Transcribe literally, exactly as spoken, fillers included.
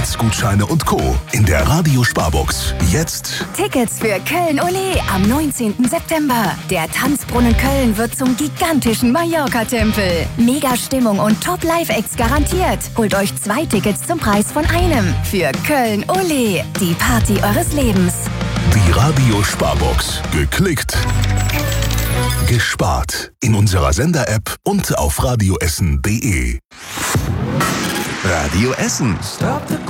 Tickets, Gutscheine und Co. in der Radio Sparbox. Jetzt Tickets für Köln-Ole am neunzehnten September. Der Tanzbrunnen Köln wird zum gigantischen Mallorca-Tempel. Mega Stimmung und Top-Live-Acts garantiert. Holt euch zwei Tickets zum Preis von einem. Für Köln-Ole, die Party eures Lebens. die Radio Sparbox. Geklickt, gespart. In unserer Sender-App und auf radioessen punkt de. Radio Essen. Stop the